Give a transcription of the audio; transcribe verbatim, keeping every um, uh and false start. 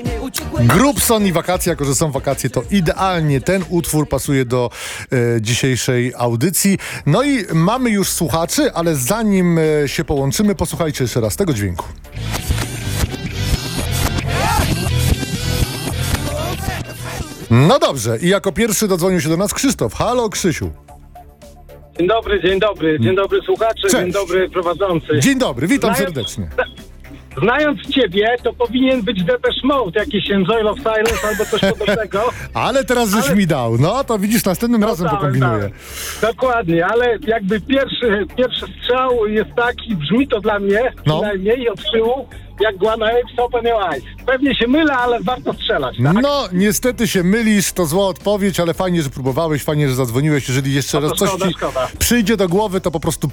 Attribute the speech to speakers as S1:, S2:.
S1: Grubson i wakacje, jako że są wakacje, to idealnie ten utwór pasuje do e, dzisiejszej audycji. No i mamy już słuchaczy, ale zanim e, się połączymy, posłuchajcie jeszcze raz tego dźwięku. No dobrze, i jako pierwszy dodzwonił się do nas Krzysztof. Halo, Krzysiu.
S2: Dzień dobry, dzień dobry, dzień dobry słuchacze,
S1: Cześć.
S2: dzień dobry prowadzący.
S1: Dzień dobry, witam
S2: Znając-
S1: serdecznie.
S2: Znając ciebie, to powinien być Depeche Mode, jakiś Enjoy of Silence albo coś podobnego.
S1: Ale teraz żeś
S2: Ale-
S1: mi dał. No to widzisz, następnym razem
S2: tak,
S1: pokombinuję.
S2: tak. Dokładnie, ale jakby pierwszy, pierwszy strzał jest taki, brzmi to dla mnie,
S1: No.
S2: przynajmniej od tyłu, jak Guana Apes Open Your Eyes. Pewnie się mylę, ale warto strzelać, tak?
S1: No, niestety się mylisz, to zła odpowiedź, ale fajnie, że próbowałeś, fajnie, że zadzwoniłeś. Jeżeli jeszcze
S2: No to
S1: raz coś
S2: szkoda,
S1: ci
S2: szkoda.
S1: przyjdzie do głowy, to po prostu